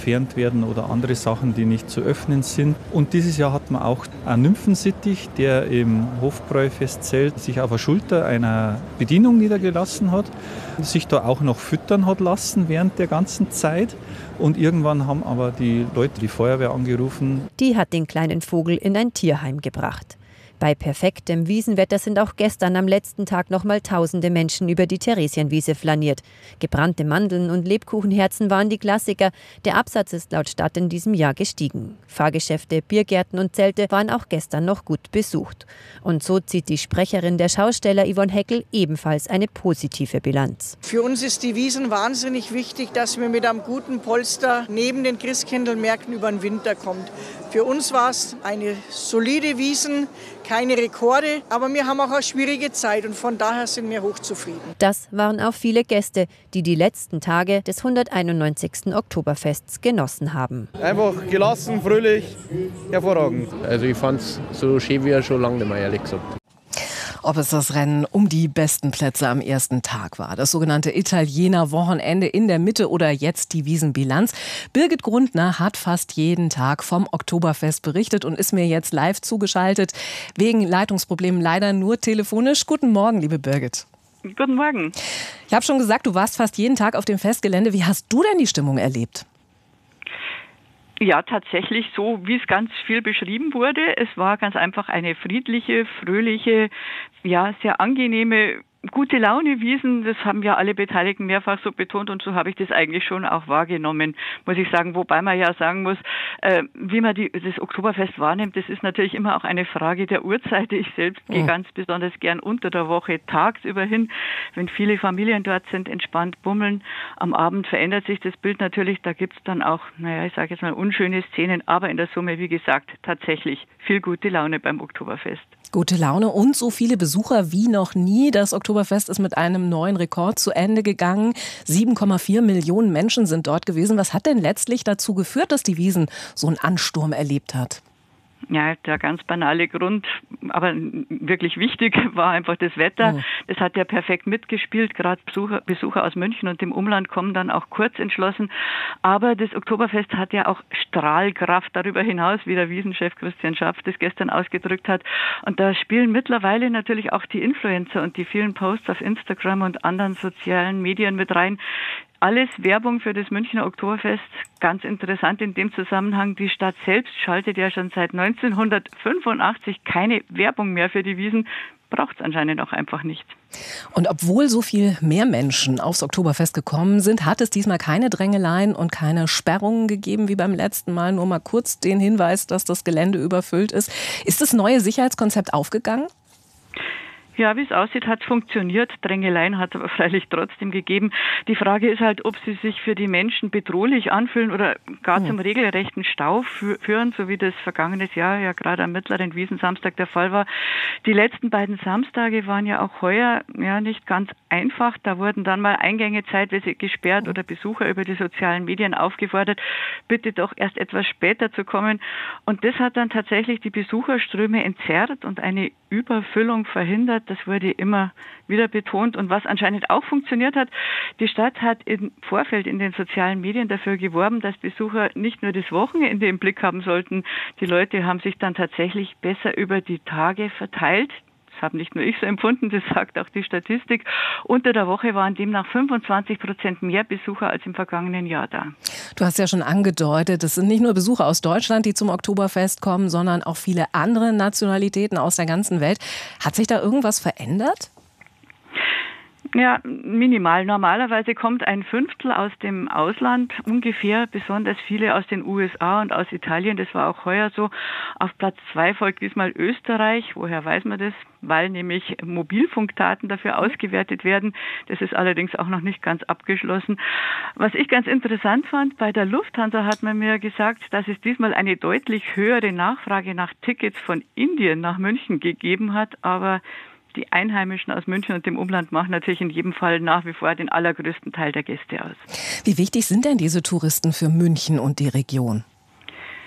entfernt werden oder andere Sachen, die nicht zu öffnen sind. Und dieses Jahr hat man auch einen Nymphensittich, der im Hofbräu-Festzelt sich auf der Schulter einer Bedienung niedergelassen hat, sich da auch noch füttern hat lassen während der ganzen Zeit. Und irgendwann haben aber die Leute die Feuerwehr angerufen. Die hat den kleinen Vogel in ein Tierheim gebracht. Bei perfektem Wiesenwetter sind auch gestern am letzten Tag noch mal tausende Menschen über die Theresienwiese flaniert. Gebrannte Mandeln und Lebkuchenherzen waren die Klassiker. Der Absatz ist laut Stadt in diesem Jahr gestiegen. Fahrgeschäfte, Biergärten und Zelte waren auch gestern noch gut besucht. Und so zieht die Sprecherin der Schausteller Yvonne Heckel ebenfalls eine positive Bilanz. Für uns ist die Wiesn wahnsinnig wichtig, dass wir mit einem guten Polster neben den Christkindlmärkten über den Winter kommen. Für uns war es eine solide Wiesn, keine Rekorde, aber wir haben auch eine schwierige Zeit und von daher sind wir hochzufrieden. Das waren auch viele Gäste, die die letzten Tage des 191. Oktoberfests genossen haben. Einfach gelassen, fröhlich, hervorragend. Also ich fand es so schön wie schon lange nicht mehr, ehrlich gesagt. Ob es das Rennen um die besten Plätze am ersten Tag war, das sogenannte Italiener-Wochenende in der Mitte oder jetzt die Wiesenbilanz. Birgit Grundner hat fast jeden Tag vom Oktoberfest berichtet und ist mir jetzt live zugeschaltet. Wegen Leitungsproblemen leider nur telefonisch. Guten Morgen, liebe Birgit. Guten Morgen. Ich habe schon gesagt, du warst fast jeden Tag auf dem Festgelände. Wie hast du denn die Stimmung erlebt? Ja, tatsächlich so, wie es ganz viel beschrieben wurde. Es war ganz einfach eine friedliche, fröhliche, ja, sehr angenehme, gute Laune Wiesn. Das haben ja alle Beteiligten mehrfach so betont und so habe ich das eigentlich schon auch wahrgenommen, muss ich sagen. Wobei man ja sagen muss, wie man das Oktoberfest wahrnimmt, das ist natürlich immer auch eine Frage der Uhrzeit. Ich selbst gehe ganz besonders gern unter der Woche tagsüber hin, wenn viele Familien dort sind, entspannt bummeln. Am Abend verändert sich das Bild natürlich. Da gibt es dann auch, ich sage jetzt mal unschöne Szenen, aber in der Summe, wie gesagt, tatsächlich viel gute Laune beim Oktoberfest. Gute Laune und so viele Besucher wie noch nie. Das Oktoberfest ist mit einem neuen Rekord zu Ende gegangen. 7,4 Millionen Menschen sind dort gewesen. Was hat denn letztlich dazu geführt, dass die Wiesn so einen Ansturm erlebt hat? Ja, der ganz banale Grund, aber wirklich wichtig, war einfach das Wetter. Das hat ja perfekt mitgespielt. Gerade Besucher aus München und dem Umland kommen dann auch kurz entschlossen. Aber das Oktoberfest hat ja auch Strahlkraft darüber hinaus, wie der Wiesenchef Christian Schapf das gestern ausgedrückt hat. Und da spielen mittlerweile natürlich auch die Influencer und die vielen Posts auf Instagram und anderen sozialen Medien mit rein. Alles Werbung für das Münchner Oktoberfest. Ganz interessant in dem Zusammenhang, die Stadt selbst schaltet ja schon seit 1985 keine Werbung mehr für die Wiesn. Braucht es anscheinend auch einfach nicht. Und obwohl so viel mehr Menschen aufs Oktoberfest gekommen sind, hat es diesmal keine Drängeleien und keine Sperrungen gegeben wie beim letzten Mal. Nur mal kurz den Hinweis, dass das Gelände überfüllt ist. Ist das neue Sicherheitskonzept aufgegangen? Ja, wie es aussieht, hat es funktioniert. Drängeleien hat es aber freilich trotzdem gegeben. Die Frage ist halt, ob sie sich für die Menschen bedrohlich anfühlen oder gar zum regelrechten Stau führen, so wie das vergangenes Jahr ja gerade am mittleren Wiesensamstag der Fall war. Die letzten beiden Samstage waren ja auch heuer nicht ganz einfach. Da wurden dann mal Eingänge zeitweise gesperrt oder Besucher über die sozialen Medien aufgefordert, bitte doch erst etwas später zu kommen. Und das hat dann tatsächlich die Besucherströme entzerrt und eine Überfüllung verhindert. Das wurde immer wieder betont. Und was anscheinend auch funktioniert hat, die Stadt hat im Vorfeld in den sozialen Medien dafür geworben, dass Besucher nicht nur das Wochenende im Blick haben sollten. Die Leute haben sich dann tatsächlich besser über die Tage verteilt. Das habe nicht nur ich so empfunden, das sagt auch die Statistik. Unter der Woche waren demnach 25% mehr Besucher als im vergangenen Jahr da. Du hast ja schon angedeutet, es sind nicht nur Besucher aus Deutschland, die zum Oktoberfest kommen, sondern auch viele andere Nationalitäten aus der ganzen Welt. Hat sich da irgendwas verändert? Ja, minimal. Normalerweise kommt ein Fünftel aus dem Ausland, ungefähr, besonders viele aus den USA und aus Italien. Das war auch heuer so. Auf Platz 2 folgt diesmal Österreich. Woher weiß man das? Weil nämlich Mobilfunkdaten dafür ausgewertet werden. Das ist allerdings auch noch nicht ganz abgeschlossen. Was ich ganz interessant fand, bei der Lufthansa hat man mir gesagt, dass es diesmal eine deutlich höhere Nachfrage nach Tickets von Indien nach München gegeben hat, aber die Einheimischen aus München und dem Umland machen natürlich in jedem Fall nach wie vor den allergrößten Teil der Gäste aus. Wie wichtig sind denn diese Touristen für München und die Region?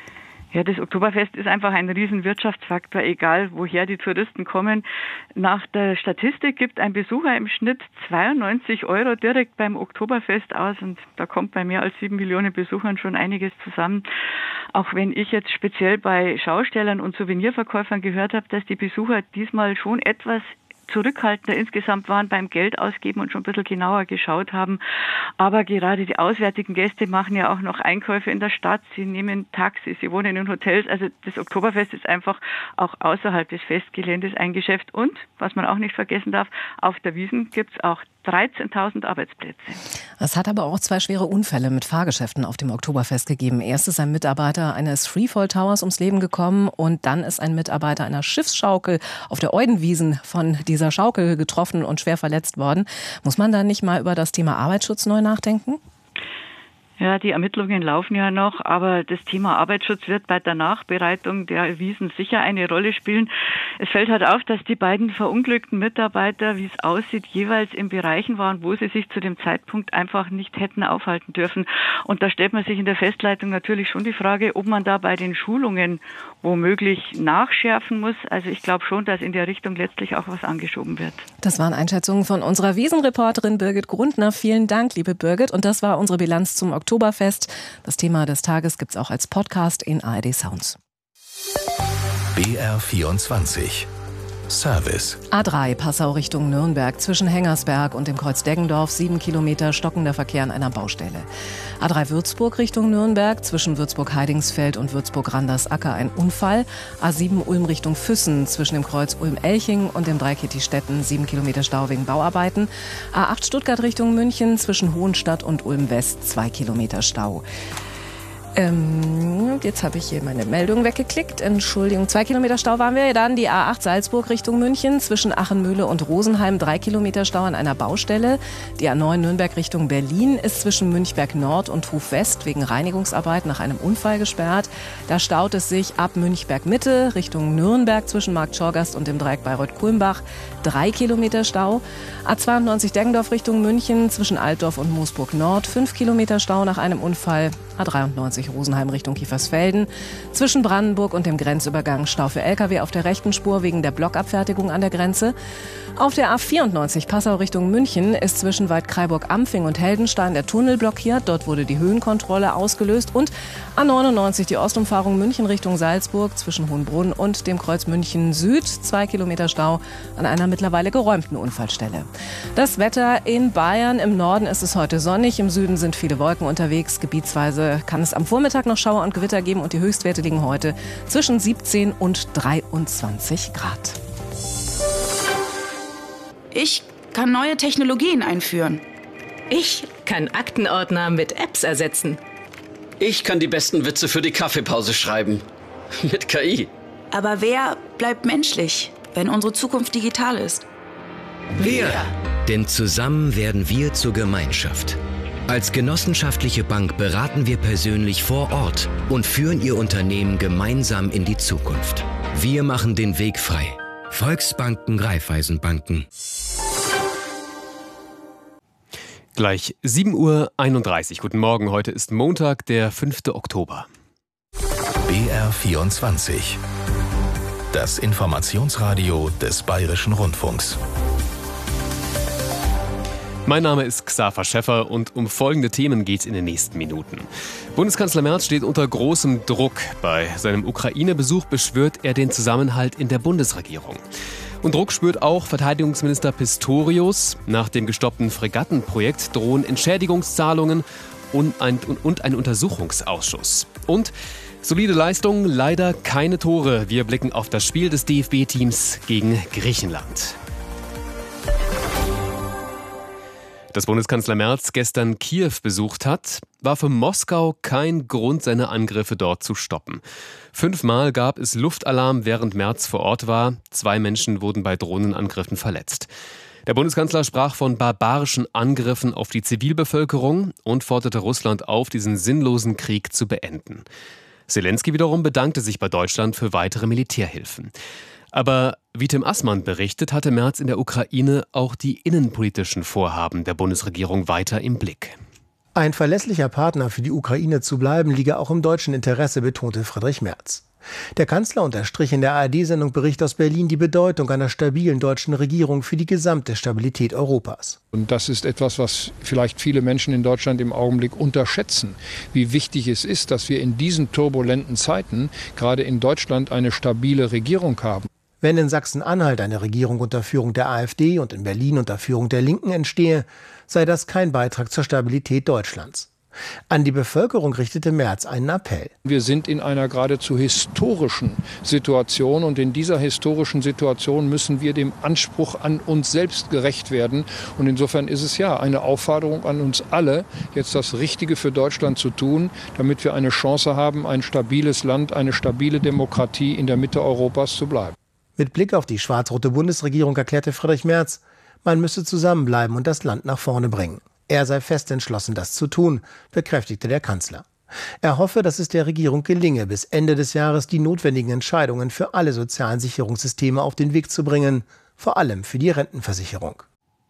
Ja, das Oktoberfest ist einfach ein riesen Wirtschaftsfaktor, egal woher die Touristen kommen. Nach der Statistik gibt ein Besucher im Schnitt 92 € direkt beim Oktoberfest aus und da kommt bei mehr als 7 Millionen Besuchern schon einiges zusammen. Auch wenn ich jetzt speziell bei Schaustellern und Souvenirverkäufern gehört habe, dass die Besucher diesmal schon etwas zurückhaltender insgesamt waren beim Geld ausgeben und schon ein bisschen genauer geschaut haben. Aber gerade die auswärtigen Gäste machen ja auch noch Einkäufe in der Stadt. Sie nehmen Taxis, sie wohnen in Hotels. Also das Oktoberfest ist einfach auch außerhalb des Festgeländes ein Geschäft. Und, was man auch nicht vergessen darf, auf der Wiesn gibt es auch 13.000 Arbeitsplätze. Es hat aber auch 2 schwere Unfälle mit Fahrgeschäften auf dem Oktoberfest gegeben. Erst ist ein Mitarbeiter eines Freefall Towers ums Leben gekommen und dann ist ein Mitarbeiter einer Schiffsschaukel auf der Eudenwiesn von dieser Schaukel getroffen und schwer verletzt worden. Muss man da nicht mal über das Thema Arbeitsschutz neu nachdenken? Ja, die Ermittlungen laufen ja noch, aber das Thema Arbeitsschutz wird bei der Nachbereitung der Wiesn sicher eine Rolle spielen. Es fällt halt auf, dass die beiden verunglückten Mitarbeiter, wie es aussieht, jeweils in Bereichen waren, wo sie sich zu dem Zeitpunkt einfach nicht hätten aufhalten dürfen. Und da stellt man sich in der Festleitung natürlich schon die Frage, ob man da bei den Schulungen womöglich nachschärfen muss. Also ich glaube schon, dass in der Richtung letztlich auch was angeschoben wird. Das waren Einschätzungen von unserer Wiesn-Reporterin Birgit Grundner. Vielen Dank, liebe Birgit. Und das war unsere Bilanz zum Oktoberfest. Das Thema des Tages gibt es auch als Podcast in ARD Sounds. BR24 Service. A3 Passau Richtung Nürnberg zwischen Hengersberg und dem Kreuz Deggendorf 7 Kilometer stockender Verkehr an einer Baustelle. A3 Würzburg Richtung Nürnberg zwischen Würzburg-Heidingsfeld und Würzburg-Randersacker ein Unfall. A7 Ulm Richtung Füssen zwischen dem Kreuz Ulm-Elching und dem Dreieck Stetten 7 Kilometer Stau wegen Bauarbeiten. A8 Stuttgart Richtung München zwischen Hohenstadt und Ulm-West 2 Kilometer Stau. Jetzt habe ich hier meine Meldung weggeklickt. Entschuldigung, 2 Kilometer Stau waren wir. Dann die A8 Salzburg Richtung München zwischen Achenmühle und Rosenheim 3 Kilometer Stau an einer Baustelle. Die A9 Nürnberg Richtung Berlin ist zwischen Münchberg Nord und Hof West wegen Reinigungsarbeit nach einem Unfall gesperrt. Da staut es sich ab Münchberg Mitte Richtung Nürnberg zwischen Markt Schorgast und dem Dreieck Bayreuth-Kulmbach 3 Kilometer Stau. A92 Deggendorf Richtung München zwischen Altdorf und Moosburg Nord 5 Kilometer Stau nach einem Unfall. A93 Rosenheim Richtung Kiefersfelden. Zwischen Brandenburg und dem Grenzübergang Stau für Lkw auf der rechten Spur wegen der Blockabfertigung an der Grenze. Auf der A94 Passau Richtung München ist zwischen Waldkraiburg-Ampfing und Heldenstein der Tunnel blockiert. Dort wurde die Höhenkontrolle ausgelöst. Und A99 die Ostumfahrung München Richtung Salzburg zwischen Hohenbrunn und dem Kreuz München Süd. 2 Kilometer Stau an einer mittlerweile geräumten Unfallstelle. Das Wetter in Bayern. Im Norden ist es heute sonnig. Im Süden sind viele Wolken unterwegs. Gebietsweise kann es am Vormittag noch Schauer und Gewitter geben und die Höchstwerte liegen heute zwischen 17 und 23 Grad. Ich kann neue Technologien einführen. Ich kann Aktenordner mit Apps ersetzen. Ich kann die besten Witze für die Kaffeepause schreiben. Mit KI. Aber wer bleibt menschlich, wenn unsere Zukunft digital ist? Wir. Denn zusammen werden wir zur Gemeinschaft. Als genossenschaftliche Bank beraten wir persönlich vor Ort und führen Ihr Unternehmen gemeinsam in die Zukunft. Wir machen den Weg frei. Volksbanken, Raiffeisenbanken. Gleich 7:31 Uhr. Guten Morgen, heute ist Montag, der 5. Oktober. BR24. Das Informationsradio des Bayerischen Rundfunks. Mein Name ist Xaver Schäffer und um folgende Themen geht es in den nächsten Minuten. Bundeskanzler Merz steht unter großem Druck. Bei seinem Ukraine-Besuch beschwört er den Zusammenhalt in der Bundesregierung. Und Druck spürt auch Verteidigungsminister Pistorius. Nach dem gestoppten Fregattenprojekt drohen Entschädigungszahlungen und ein Untersuchungsausschuss. Und solide Leistung, leider keine Tore. Wir blicken auf das Spiel des DFB-Teams gegen Griechenland. Dass Bundeskanzler Merz gestern Kiew besucht hat, war für Moskau kein Grund, seine Angriffe dort zu stoppen. 5-mal gab es Luftalarm, während Merz vor Ort war. 2 Menschen wurden bei Drohnenangriffen verletzt. Der Bundeskanzler sprach von barbarischen Angriffen auf die Zivilbevölkerung und forderte Russland auf, diesen sinnlosen Krieg zu beenden. Zelensky wiederum bedankte sich bei Deutschland für weitere Militärhilfen. Aber wie Tim Assmann berichtet, hatte Merz in der Ukraine auch die innenpolitischen Vorhaben der Bundesregierung weiter im Blick. Ein verlässlicher Partner für die Ukraine zu bleiben, liege auch im deutschen Interesse, betonte Friedrich Merz. Der Kanzler unterstrich in der ARD-Sendung Bericht aus Berlin die Bedeutung einer stabilen deutschen Regierung für die gesamte Stabilität Europas. Und das ist etwas, was vielleicht viele Menschen in Deutschland im Augenblick unterschätzen, wie wichtig es ist, dass wir in diesen turbulenten Zeiten gerade in Deutschland eine stabile Regierung haben. Wenn in Sachsen-Anhalt eine Regierung unter Führung der AfD und in Berlin unter Führung der Linken entstehe, sei das kein Beitrag zur Stabilität Deutschlands. An die Bevölkerung richtete Merz einen Appell. Wir sind in einer geradezu historischen Situation und in dieser historischen Situation müssen wir dem Anspruch an uns selbst gerecht werden. Und insofern ist es ja eine Aufforderung an uns alle, jetzt das Richtige für Deutschland zu tun, damit wir eine Chance haben, ein stabiles Land, eine stabile Demokratie in der Mitte Europas zu bleiben. Mit Blick auf die schwarz-rote Bundesregierung erklärte Friedrich Merz, man müsse zusammenbleiben und das Land nach vorne bringen. Er sei fest entschlossen, das zu tun, bekräftigte der Kanzler. Er hoffe, dass es der Regierung gelinge, bis Ende des Jahres die notwendigen Entscheidungen für alle sozialen Sicherungssysteme auf den Weg zu bringen, vor allem für die Rentenversicherung.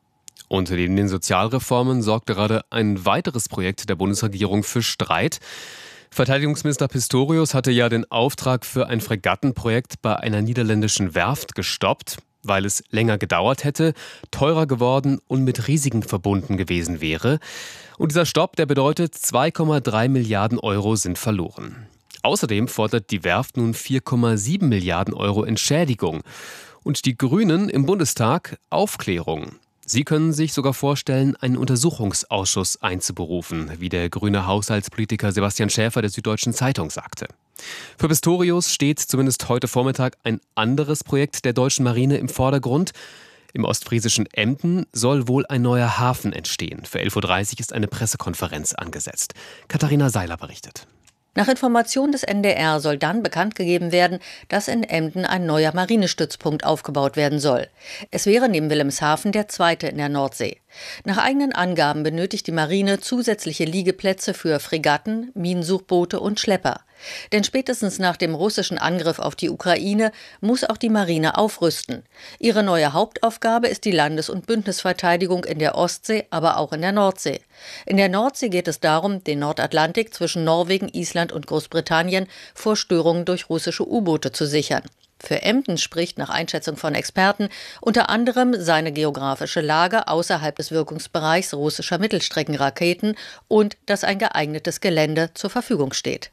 Und neben den Sozialreformen sorgt gerade ein weiteres Projekt der Bundesregierung für Streit. Verteidigungsminister Pistorius hatte ja den Auftrag für ein Fregattenprojekt bei einer niederländischen Werft gestoppt, weil es länger gedauert hätte, teurer geworden und mit Risiken verbunden gewesen wäre. Und dieser Stopp, der bedeutet, 2,3 Milliarden Euro sind verloren. Außerdem fordert die Werft nun 4,7 Milliarden Euro Entschädigung. Und die Grünen im Bundestag Aufklärung. Sie können sich sogar vorstellen, einen Untersuchungsausschuss einzuberufen, wie der grüne Haushaltspolitiker Sebastian Schäfer der Süddeutschen Zeitung sagte. Für Pistorius steht zumindest heute Vormittag ein anderes Projekt der deutschen Marine im Vordergrund. Im ostfriesischen Emden soll wohl ein neuer Hafen entstehen. Für 11.30 Uhr ist eine Pressekonferenz angesetzt. Katharina Seiler berichtet. Nach Informationen des NDR soll dann bekannt gegeben werden, dass in Emden ein neuer Marinestützpunkt aufgebaut werden soll. Es wäre neben Wilhelmshaven der zweite in der Nordsee. Nach eigenen Angaben benötigt die Marine zusätzliche Liegeplätze für Fregatten, Minensuchboote und Schlepper. Denn spätestens nach dem russischen Angriff auf die Ukraine muss auch die Marine aufrüsten. Ihre neue Hauptaufgabe ist die Landes- und Bündnisverteidigung in der Ostsee, aber auch in der Nordsee. In der Nordsee geht es darum, den Nordatlantik zwischen Norwegen, Island und Großbritannien vor Störungen durch russische U-Boote zu sichern. Für Emden spricht nach Einschätzung von Experten unter anderem seine geografische Lage außerhalb des Wirkungsbereichs russischer Mittelstreckenraketen und dass ein geeignetes Gelände zur Verfügung steht.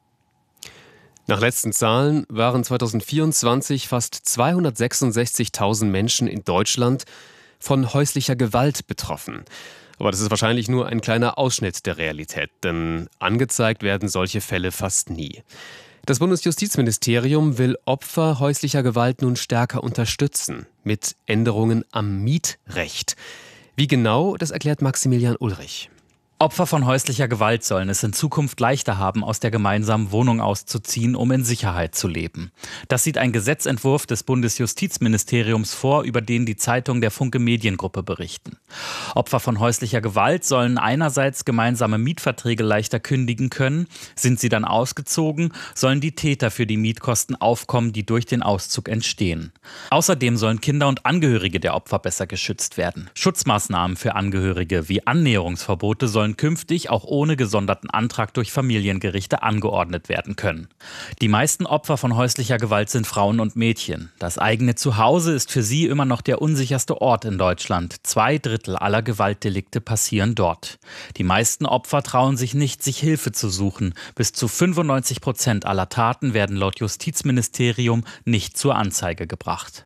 Nach letzten Zahlen waren 2024 fast 266.000 Menschen in Deutschland von häuslicher Gewalt betroffen. Aber das ist wahrscheinlich nur ein kleiner Ausschnitt der Realität, denn angezeigt werden solche Fälle fast nie. Das Bundesjustizministerium will Opfer häuslicher Gewalt nun stärker unterstützen, mit Änderungen am Mietrecht. Wie genau, das erklärt Maximilian Ulrich. Opfer von häuslicher Gewalt sollen es in Zukunft leichter haben, aus der gemeinsamen Wohnung auszuziehen, um in Sicherheit zu leben. Das sieht ein Gesetzentwurf des Bundesjustizministeriums vor, über den die Zeitung der Funke Mediengruppe berichten. Opfer von häuslicher Gewalt sollen einerseits gemeinsame Mietverträge leichter kündigen können. Sind sie dann ausgezogen, sollen die Täter für die Mietkosten aufkommen, die durch den Auszug entstehen. Außerdem sollen Kinder und Angehörige der Opfer besser geschützt werden. Schutzmaßnahmen für Angehörige wie Annäherungsverbote sollen künftig auch ohne gesonderten Antrag durch Familiengerichte angeordnet werden können. Die meisten Opfer von häuslicher Gewalt sind Frauen und Mädchen. Das eigene Zuhause ist für sie immer noch der unsicherste Ort in Deutschland. 2/3 aller Gewaltdelikte passieren dort. Die meisten Opfer trauen sich nicht, sich Hilfe zu suchen. Bis zu 95% aller Taten werden laut Justizministerium nicht zur Anzeige gebracht.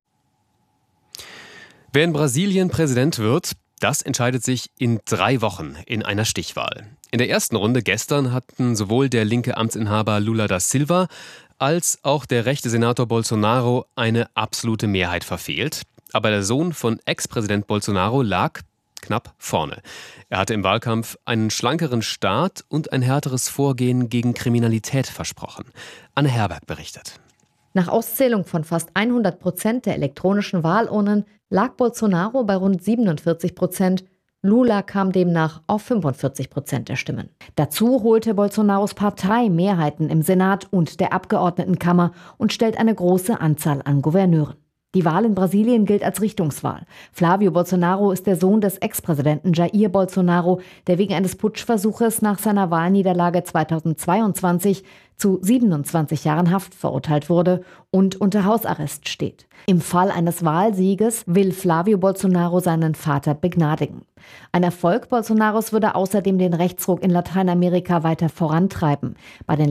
Wer in Brasilien Präsident wird, das entscheidet sich in 3 Wochen in einer Stichwahl. In der ersten Runde gestern hatten sowohl der linke Amtsinhaber Lula da Silva als auch der rechte Senator Bolsonaro eine absolute Mehrheit verfehlt. Aber der Sohn von Ex-Präsident Bolsonaro lag knapp vorne. Er hatte im Wahlkampf einen schlankeren Staat und ein härteres Vorgehen gegen Kriminalität versprochen. Anne Herberg berichtet. Nach Auszählung von fast 100% der elektronischen Wahlurnen lag Bolsonaro bei rund 47%. Lula kam demnach auf 45% der Stimmen. Dazu holte Bolsonaros Partei Mehrheiten im Senat und der Abgeordnetenkammer und stellt eine große Anzahl an Gouverneuren. Die Wahl in Brasilien gilt als Richtungswahl. Flávio Bolsonaro ist der Sohn des Ex-Präsidenten Jair Bolsonaro, der wegen eines Putschversuches nach seiner Wahlniederlage 2022 zu 27 Jahren Haft verurteilt wurde und unter Hausarrest steht. Im Fall eines Wahlsieges will Flávio Bolsonaro seinen Vater begnadigen. Ein Erfolg Bolsonaros würde außerdem den Rechtsruck in Lateinamerika weiter vorantreiben. Bei den